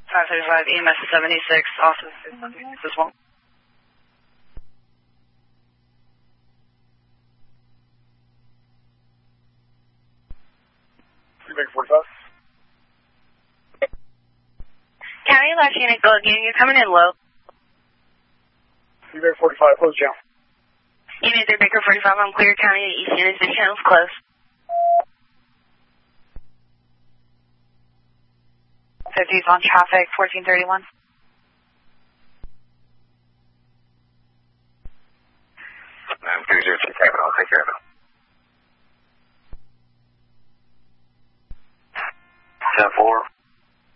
535 EMS 76, also this one. Baker 45. County Lodge Unit, Gold Unit, you're coming in low. Baker 45, close down. Unit 3 Baker 45, I'm clear. County to East Unit, the channel's closed. 50's on traffic, 1431. I'm 302 Captain, I'll take care of it. 10-4.